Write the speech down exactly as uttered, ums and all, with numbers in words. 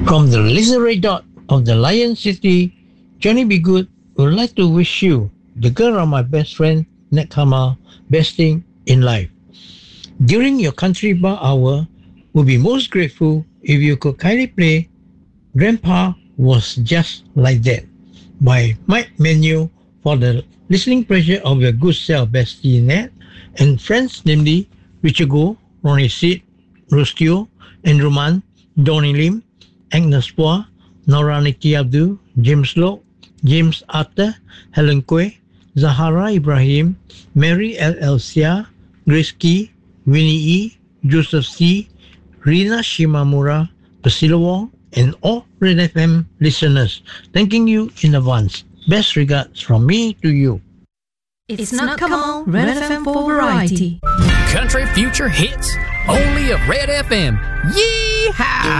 From the Lizard Dot of the Lion City, Johnny B. Good would like to wish you, the girl of my best friend, Ned Kamal, best thing in life. During your country bar hour, would be most grateful if you could kindly play Grandpa Was Just Like That by Mike Menu for the listening pleasure of your good self, Bestie Ned, and friends namely Richard Goh, Ronnie Sid, Rustio, Andrew Mann, Donnie Lim, Agnes Poa, Nora Nikki Abdul, James Lowe, James Arthur, Helen Quay, Zahara Ibrahim, Mary L. Elsia, Grace Key, Winnie E., Joseph C., Rina Shimamura, Priscilla Wong, and all Red F M listeners. Thanking you in advance. Best regards from me to you. It's not Kamal, Red F M for variety. Country future hits, only of Red F M. Yee-haw!